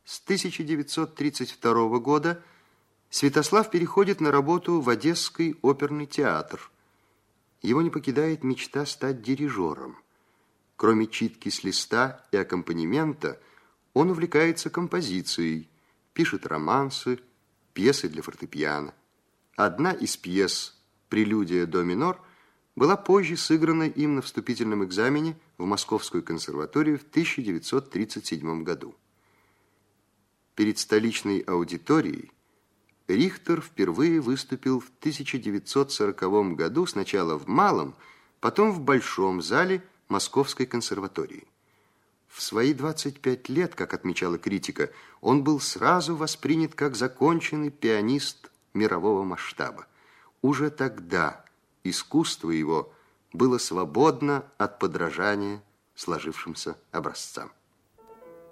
С 1932 года Святослав переходит на работу в Одесский оперный театр. Его не покидает мечта стать дирижером. Кроме читки с листа и аккомпанемента, он увлекается композицией, пишет романсы, пьесы для фортепиано. Одна из пьес «Прелюдия до минор» была позже сыграна им на вступительном экзамене в Московскую консерваторию в 1937 году. Перед столичной аудиторией Рихтер впервые выступил в 1940 году сначала в малом, потом в большом зале Московской консерватории. В свои 25 лет, как отмечала критика, он был сразу воспринят как законченный пианист мирового масштаба. Уже тогда искусство его было свободно от подражания сложившимся образцам.